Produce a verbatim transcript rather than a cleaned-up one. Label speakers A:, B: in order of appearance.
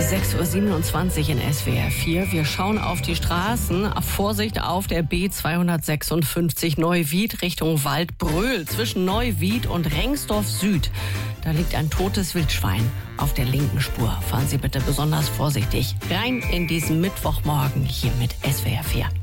A: sechs Uhr siebenundzwanzig in S W R vier. Wir schauen auf die Straßen. Vorsicht auf der B zweihundertsechsundfünfzig Neuwied Richtung Waldbröl. Zwischen Neuwied und Rengsdorf Süd. Da liegt ein totes Wildschwein auf der linken Spur. Fahren Sie bitte besonders vorsichtig rein in diesen Mittwochmorgen hier mit S W R vier.